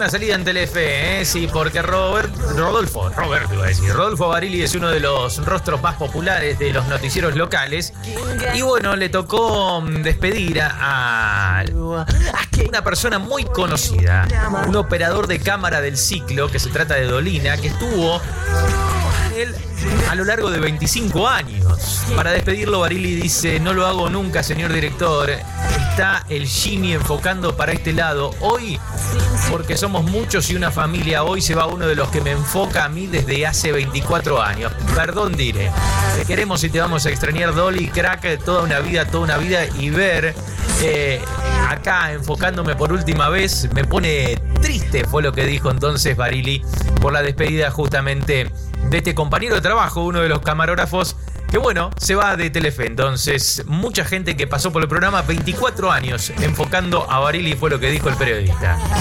buena salida en Telefe, ¿eh? Sí, porque Rodolfo Barili es uno de los rostros más populares de los noticieros locales. Y bueno, le tocó despedir a una persona muy conocida, un operador de cámara del ciclo, que se trata de Dolina, que estuvo él a lo largo de 25 años. Para despedirlo, Barili dice: no lo hago nunca, señor director. Está el Jimmy enfocando para este lado. Hoy, porque somos muchos y una familia, hoy se va uno de los que me enfoca a mí desde hace 24 años. Perdón, diré. Te queremos y te vamos a extrañar, Dolly, crack, toda una vida. Y ver acá enfocándome por última vez me pone triste, fue lo que dijo entonces Barili por la despedida justamente de este compañero de trabajo, uno de los camarógrafos, que bueno, se va de Telefe. Entonces, mucha gente que pasó por el programa, 24 años enfocando a Barili, fue lo que dijo el periodista.